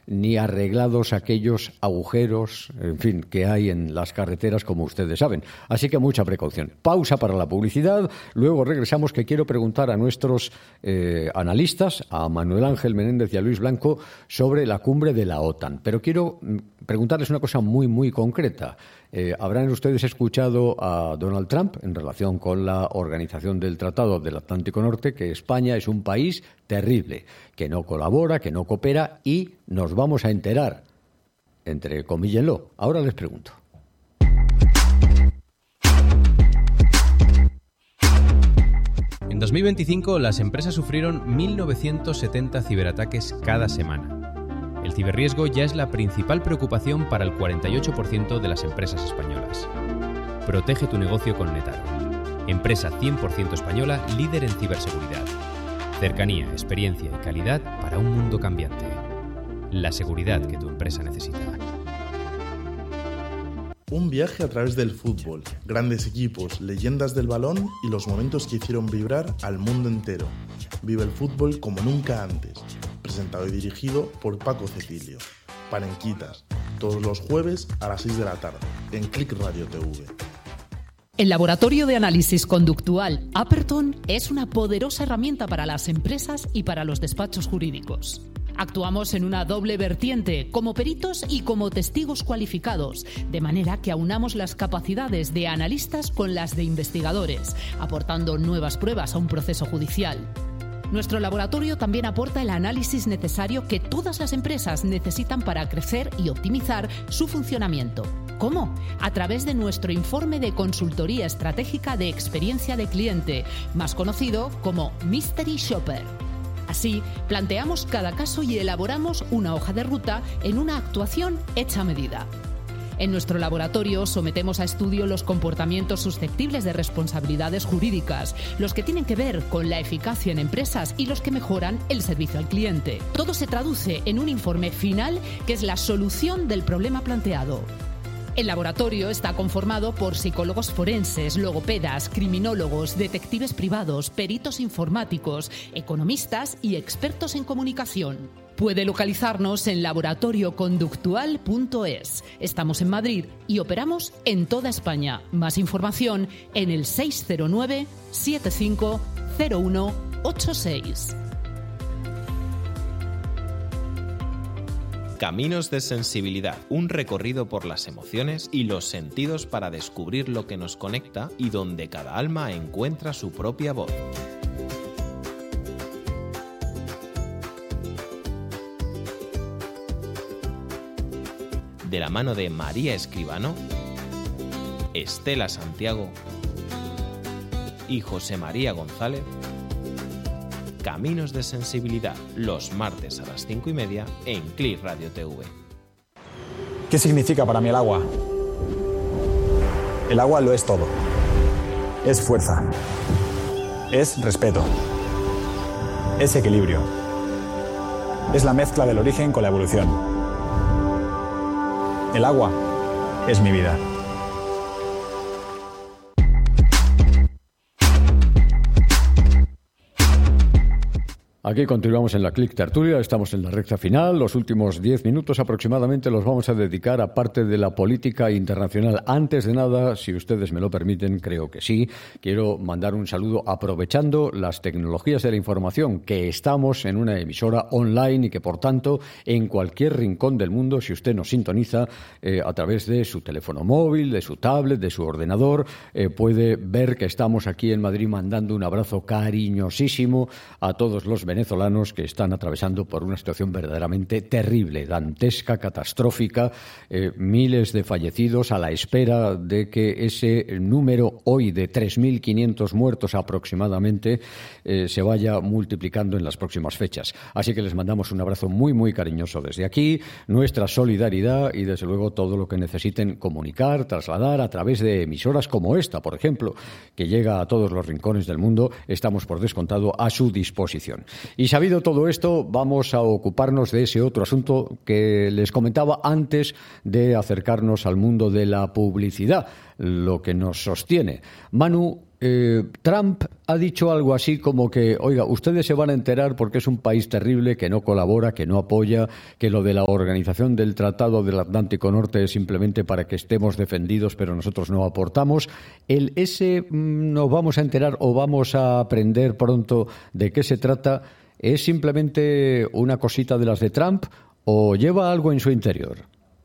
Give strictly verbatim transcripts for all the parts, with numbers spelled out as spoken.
ni arreglados aquellos agujeros, en fin, que hay en las carreteras, como ustedes saben. Así que mucha precaución. Pausa para la publicidad, luego regresamos, que quiero preguntar a nuestros eh, analistas, a Manuel Ángel Menéndez y a Luis Blanco, sobre la cumbre de la OTAN. Pero quiero preguntarles una cosa muy, muy concreta. Eh, habrán ustedes escuchado a Donald Trump en relación con la organización del Tratado del Atlántico Norte, que España es un país terrible, que no colabora, que no coopera, y nos vamos a enterar, entre comíllenlo. Ahora les pregunto. En dos mil veinticinco, las empresas sufrieron mil novecientos setenta ciberataques cada semana. El ciberriesgo ya es la principal preocupación para el cuarenta y ocho por ciento de las empresas españolas. Protege tu negocio con Netaro. Empresa cien por ciento española, líder en ciberseguridad. Cercanía, experiencia y calidad para un mundo cambiante. La seguridad que tu empresa necesita. Un viaje a través del fútbol, grandes equipos, leyendas del balón y los momentos que hicieron vibrar al mundo entero. Vive el fútbol como nunca antes. Presentado y dirigido por Paco Cecilio. Panenquitas, todos los jueves a las seis de la tarde, en Click Radio T V. El Laboratorio de Análisis Conductual Aperton es una poderosa herramienta para las empresas y para los despachos jurídicos. Actuamos en una doble vertiente, como peritos y como testigos cualificados, de manera que aunamos las capacidades de analistas con las de investigadores, aportando nuevas pruebas a un proceso judicial. Nuestro laboratorio también aporta el análisis necesario que todas las empresas necesitan para crecer y optimizar su funcionamiento. ¿Cómo? A través de nuestro informe de consultoría estratégica de experiencia de cliente, más conocido como Mystery Shopper. Así, planteamos cada caso y elaboramos una hoja de ruta en una actuación hecha a medida. En nuestro laboratorio sometemos a estudio los comportamientos susceptibles de responsabilidades jurídicas, los que tienen que ver con la eficacia en empresas y los que mejoran el servicio al cliente. Todo se traduce en un informe final que es la solución del problema planteado. El laboratorio está conformado por psicólogos forenses, logopedas, criminólogos, detectives privados, peritos informáticos, economistas y expertos en comunicación. Puede localizarnos en laboratorio conductual punto es. Estamos en Madrid y operamos en toda España. Más información en el seis cero nueve, siete cinco cero uno, ocho seis. Caminos de sensibilidad, un recorrido por las emociones y los sentidos para descubrir lo que nos conecta y donde cada alma encuentra su propia voz. De la mano de María Escribano, Estela Santiago y José María González, Caminos de Sensibilidad, los martes a las cinco y media en Click Radio T V. ¿Qué significa para mí el agua? El agua lo es todo. Es fuerza. Es respeto. Es equilibrio. Es la mezcla del origen con la evolución. El agua es mi vida. Aquí continuamos en la Click Tertulia, estamos en la recta final. Los últimos diez minutos aproximadamente los vamos a dedicar a parte de la política internacional. Antes de nada, si ustedes me lo permiten, creo que sí, quiero mandar un saludo aprovechando las tecnologías de la información, que estamos en una emisora online y que, por tanto, en cualquier rincón del mundo, si usted nos sintoniza eh, a través de su teléfono móvil, de su tablet, de su ordenador, eh, puede ver que estamos aquí en Madrid mandando un abrazo cariñosísimo a todos los venezolanos que están atravesando por una situación verdaderamente terrible, dantesca, catastrófica, eh, miles de fallecidos a la espera de que ese número hoy de tres mil quinientos muertos aproximadamente eh, se vaya multiplicando en las próximas fechas. Así que les mandamos un abrazo muy, muy cariñoso desde aquí, nuestra solidaridad y, desde luego, todo lo que necesiten comunicar, trasladar a través de emisoras como esta, por ejemplo, que llega a todos los rincones del mundo, estamos por descontado a su disposición. Y sabido todo esto, vamos a ocuparnos de ese otro asunto que les comentaba antes de acercarnos al mundo de la publicidad, lo que nos sostiene. Manu, Eh, Trump ha dicho algo así como que, oiga, ustedes se van a enterar porque es un país terrible, que no colabora, que no apoya, que lo de la organización del Tratado del Atlántico Norte es simplemente para que estemos defendidos, pero nosotros no aportamos. El ese mmm, nos vamos a enterar o vamos a aprender pronto de qué se trata, ¿es simplemente una cosita de las de Trump o lleva algo en su interior?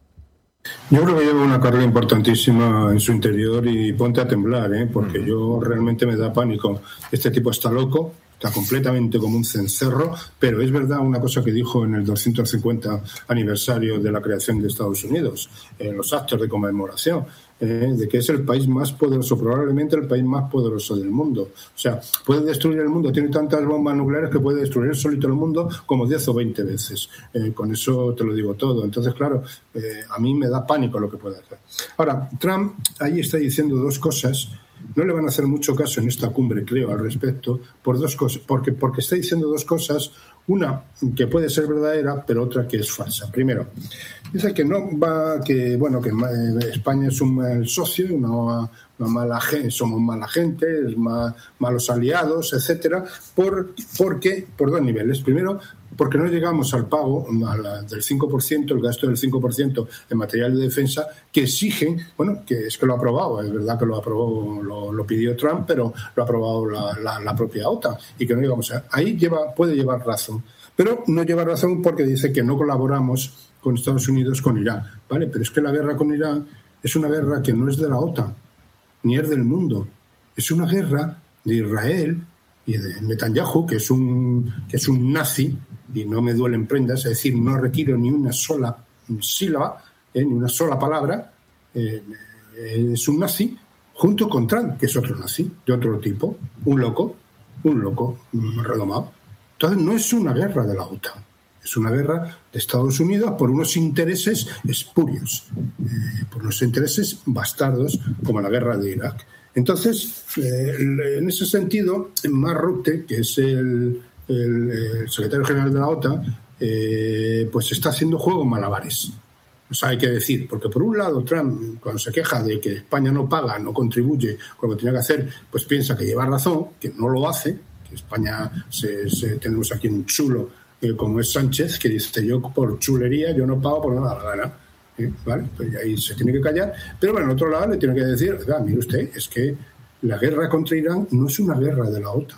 Yo creo que lleva una carga importantísima en su interior y ponte a temblar, ¿eh? Porque yo realmente me da pánico. Este tipo está loco, está completamente como un cencerro, pero es verdad una cosa que dijo en el doscientos cincuenta aniversario de la creación de Estados Unidos, en los actos de conmemoración, eh, de que es el país más poderoso, probablemente el país más poderoso del mundo. O sea, puede destruir el mundo, tiene tantas bombas nucleares que puede destruir solito el mundo como diez o veinte veces. Eh, con eso te lo digo todo. Entonces, claro, eh, a mí me da pánico lo que puede hacer. Ahora, Trump ahí está diciendo dos cosas. No le van a hacer mucho caso en esta cumbre, creo, al respecto, por dos cosas, porque, porque está diciendo dos cosas, una que puede ser verdadera, pero otra que es falsa. Primero, dice que no va, que bueno, que España es un mal socio, una, una mala gente, somos mala gente, es ma, malos aliados, etcétera, por, porque, por dos niveles. Primero, porque no llegamos al pago a la, del cinco por ciento, el gasto del cinco por ciento en material de defensa que exigen, bueno, que es que lo ha aprobado, es verdad que lo aprobó, lo, lo pidió Trump, pero lo ha aprobado la, la, la propia OTAN y que no llegamos a... Ahí lleva, puede llevar razón, pero no lleva razón porque dice que no colaboramos con Estados Unidos con Irán, ¿vale? Pero es que la guerra con Irán es una guerra que no es de la OTAN, ni es del mundo, es una guerra de Israel y de Netanyahu, que es un, que es un nazi, y no me duelen prendas, es decir, no retiro ni una sola sílaba, eh, ni una sola palabra, eh, es un nazi, junto con Trump, que es otro nazi, de otro tipo, un loco, un loco redomado. Entonces no es una guerra de la OTAN, es una guerra de Estados Unidos por unos intereses espurios, eh, por unos intereses bastardos, como la guerra de Irak. Entonces, eh, en ese sentido, Mark Rutte, que es el El, el secretario general de la OTAN, eh, pues está haciendo juegos malabares. O sea, hay que decir, porque por un lado Trump, cuando se queja de que España no paga, no contribuye con lo que tiene que hacer, pues piensa que lleva razón, que no lo hace, que España, se, se, tenemos aquí un chulo eh, como es Sánchez, que dice, yo por chulería, yo no pago por nada la gana. ¿Eh? ¿Vale? Pues ahí se tiene que callar. Pero bueno, al otro lado le tiene que decir, ah, mire usted, es que la guerra contra Irán no es una guerra de la OTAN.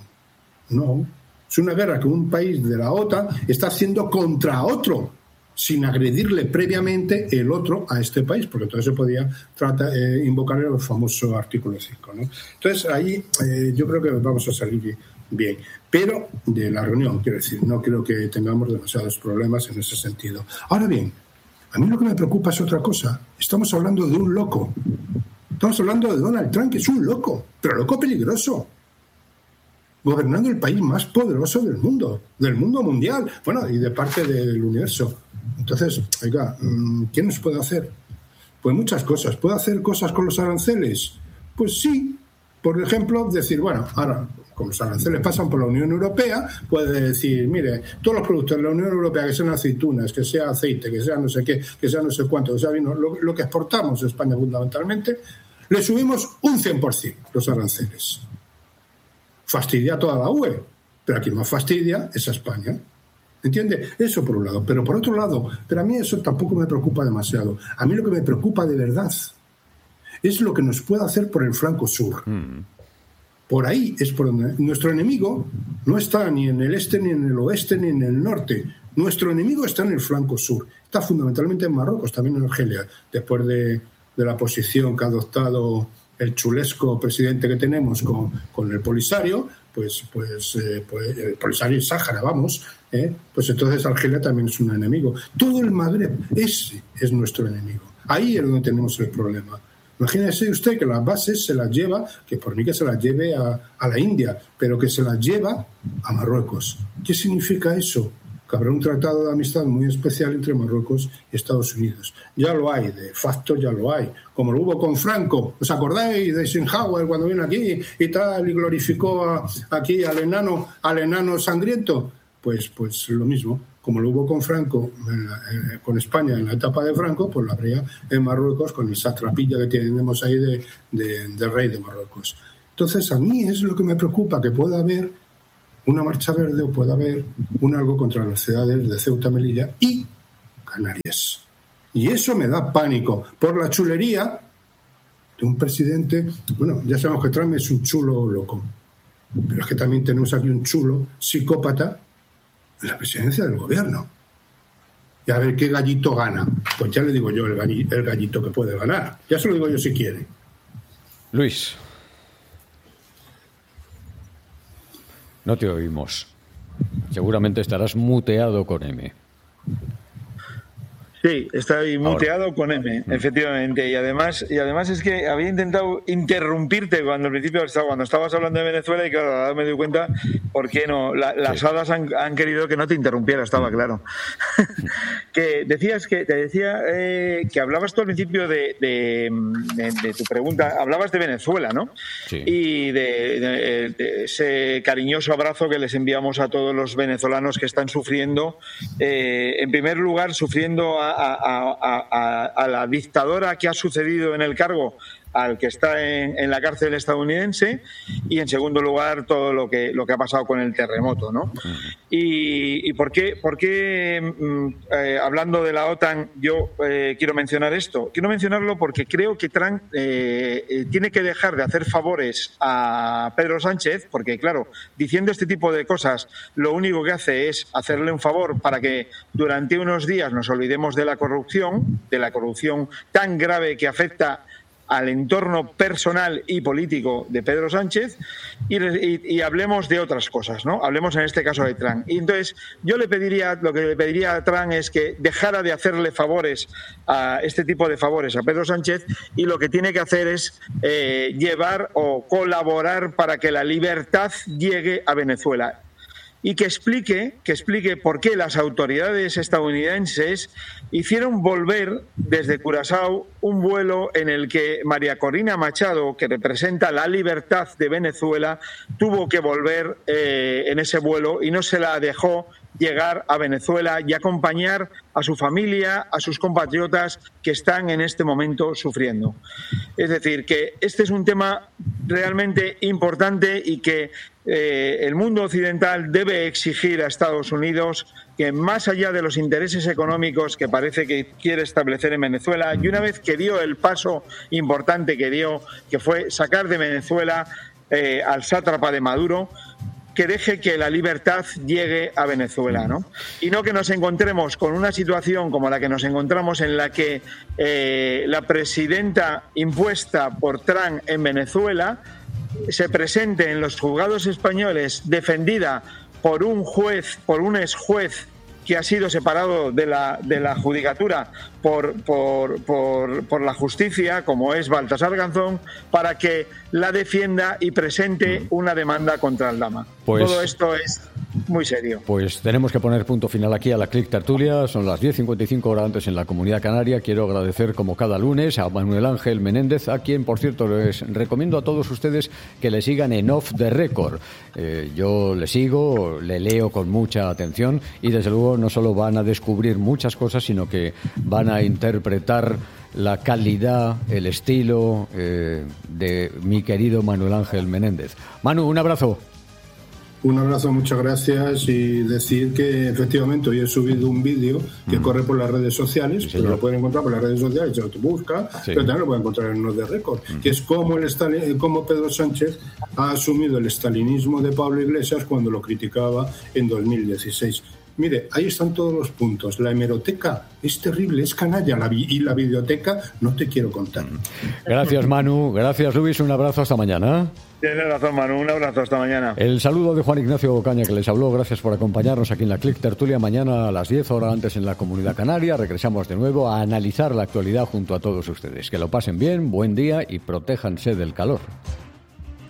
No. Es una guerra que un país de la OTAN está haciendo contra otro, sin agredirle previamente el otro a este país, porque entonces se podía tratar, eh, invocar el famoso artículo cinco, ¿no? Entonces ahí eh, yo creo que vamos a salir bien. Pero de la reunión, quiero decir, no creo que tengamos demasiados problemas en ese sentido. Ahora bien, a mí lo que me preocupa es otra cosa. Estamos hablando de un loco. Estamos hablando de Donald Trump, que es un loco, pero loco peligroso, gobernando el país más poderoso del mundo, del mundo mundial, bueno, y de parte del universo. Entonces, oiga, ¿qué nos puede hacer? Pues muchas cosas. ¿Puede hacer cosas con los aranceles? Pues sí. Por ejemplo, decir, bueno, ahora, como los aranceles pasan por la Unión Europea, puede decir, mire, todos los productos de la Unión Europea, que sean aceitunas, que sea aceite, que sea no sé qué, que sea no sé cuánto, que sea vino, lo, lo que exportamos a España fundamentalmente, le subimos un cien por ciento los aranceles. Fastidia a toda la U E, pero a quien más fastidia es a España. ¿Entiende? Eso por un lado. Pero por otro lado, pero a mí eso tampoco me preocupa demasiado. A mí lo que me preocupa de verdad es lo que nos puede hacer por el flanco sur. Mm. Por ahí es por donde nuestro enemigo no está ni en el este, ni en el oeste, ni en el norte. Nuestro enemigo está en el flanco sur. Está fundamentalmente en Marruecos, también en Argelia, después de, de la posición que ha adoptado el chulesco presidente que tenemos con, con el Polisario, pues, pues, eh, pues el Polisario y Sáhara, vamos, eh, pues entonces Argelia también es un enemigo. Todo el Magreb, ese es nuestro enemigo. Ahí es donde tenemos el problema. Imagínese usted que las bases se las lleva, que por mí que se las lleve a, a la India, pero que se las lleva a Marruecos. ¿Qué significa eso? Que habrá un tratado de amistad muy especial entre Marruecos y Estados Unidos. Ya lo hay, de facto ya lo hay. Como lo hubo con Franco. ¿Os acordáis de Eisenhower cuando vino aquí y tal y glorificó a, aquí al enano, al enano sangriento? Pues, pues lo mismo. Como lo hubo con Franco, en la, en, con España en la etapa de Franco, pues lo habría en Marruecos con esa trapilla que tenemos ahí de, de, de rey de Marruecos. Entonces, a mí es lo que me preocupa, que pueda haber una marcha verde o pueda haber un algo contra las ciudades de Ceuta, Melilla y Canarias. Y eso me da pánico por la chulería de un presidente. Bueno, ya sabemos que Trump es un chulo loco, pero es que también tenemos aquí un chulo psicópata en la presidencia del gobierno. Y a ver qué gallito gana. Pues ya le digo yo el gallito, el gallito que puede ganar. Ya se lo digo yo si quiere. Luis. No te oímos. Seguramente estarás muteado con M. Sí, estoy muteado Ahora. con M, efectivamente, y además y además es que había intentado interrumpirte cuando al principio cuando estabas hablando de Venezuela y claro, ahora me doy cuenta por qué no. La, las sí. hadas han, han querido que no te interrumpiera, estaba claro. Que decías que te decía eh, que hablabas tú al principio de, de, de, de tu pregunta, hablabas de Venezuela, ¿no? Sí. Y de, de, de ese cariñoso abrazo que les enviamos a todos los venezolanos que están sufriendo, eh, en primer lugar sufriendo a A, a, a, a la dictadora que ha sucedido en el cargo al que está en, en la cárcel estadounidense y en segundo lugar todo lo que lo que ha pasado con el terremoto, ¿no? Y, y por qué por qué eh, hablando de la OTAN yo eh, quiero mencionar esto quiero mencionarlo porque creo que Trump eh, eh, tiene que dejar de hacer favores a Pedro Sánchez, porque claro, diciendo este tipo de cosas lo único que hace es hacerle un favor para que durante unos días nos olvidemos de la corrupción de la corrupción tan grave que afecta al entorno personal y político de Pedro Sánchez y, y, y hablemos de otras cosas, ¿no? Hablemos en este caso de Trump. Y entonces yo le pediría, lo que le pediría a Trump es que dejara de hacerle favores a este tipo de favores a Pedro Sánchez y lo que tiene que hacer es eh, llevar o colaborar para que la libertad llegue a Venezuela. Y que explique, que explique por qué las autoridades estadounidenses hicieron volver desde Curazao un vuelo en el que María Corina Machado, que representa la libertad de Venezuela, tuvo que volver eh, en ese vuelo y no se la dejó llegar a Venezuela y acompañar a su familia, a sus compatriotas que están en este momento sufriendo. Es decir, que este es un tema realmente importante y que eh, el mundo occidental debe exigir a Estados Unidos que más allá de los intereses económicos que parece que quiere establecer en Venezuela, y una vez que dio el paso importante que dio, que fue sacar de Venezuela eh, al sátrapa de Maduro, que deje que la libertad llegue a Venezuela, ¿no? Y no que nos encontremos con una situación como la que nos encontramos en la que eh, la presidenta impuesta por Trump en Venezuela se presente en los juzgados españoles defendida por un juez, por un ex juez que ha sido separado de la, de la judicatura por, por, por, por la justicia, como es Baltasar Garzón, para que la defienda y presente una demanda contra el Lama. Pues, todo esto es muy serio. Pues tenemos que poner punto final aquí a la Click Tertulia. Son las diez cincuenta y cinco horas antes en la Comunidad Canaria. Quiero agradecer, como cada lunes, a Manuel Ángel Menéndez, a quien, por cierto, les recomiendo a todos ustedes que le sigan en Off the Record. Eh, yo le sigo, le leo con mucha atención y, desde luego, no solo van a descubrir muchas cosas, sino que van a interpretar la calidad, el estilo eh, de mi querido Manuel Ángel Menéndez. Manu, un abrazo. Un abrazo, muchas gracias, y decir que efectivamente hoy he subido un vídeo que mm. corre por las redes sociales, sí, pero lo pueden encontrar por las redes sociales, se lo busca, sí. pero también lo pueden encontrar en Off the Record, mm. que es cómo, el Stalin, cómo Pedro Sánchez ha asumido el stalinismo de Pablo Iglesias cuando lo criticaba en dos mil dieciséis. Mire, ahí están todos los puntos. La hemeroteca es terrible, es canalla, la vi- y la videoteca no te quiero contar. Gracias, Manu. Gracias, Luis. Un abrazo, hasta mañana. Tienes razón, Manu. Un abrazo, hasta mañana. El saludo de Juan Ignacio Ocaña, que les habló. Gracias por acompañarnos aquí en la Click Tertulia. Mañana a las diez horas antes en la Comunidad Canaria. Regresamos de nuevo a analizar la actualidad junto a todos ustedes. Que lo pasen bien, buen día y protéjanse del calor.